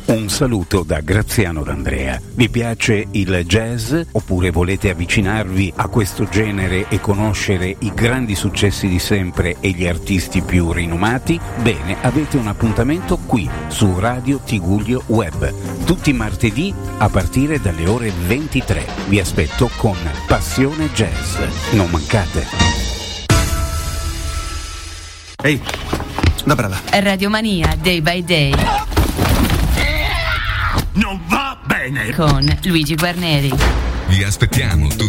Un saluto da Graziano D'Andrea. Vi piace il jazz oppure volete avvicinarvi a questo genere e conoscere i grandi successi di sempre e gli artisti più rinomati? Bene, avete un appuntamento qui su Radio Tigullio Web, tutti i martedì a partire dalle ore 23. Vi aspetto con Passione Jazz. Non mancate. Ehi, da brava. Radiomania Day by Day. Non va bene! Con Luigi Guarneri. Vi aspettiamo tutti